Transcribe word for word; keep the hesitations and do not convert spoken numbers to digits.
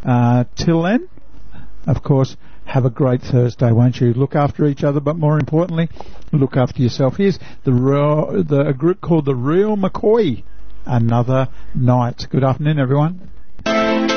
Uh, till then, of course, have a great Thursday, won't you? Look after each other, but more importantly, look after yourself. Here's the, real, the a group called the Real McCoy. Another night. Good afternoon, everyone.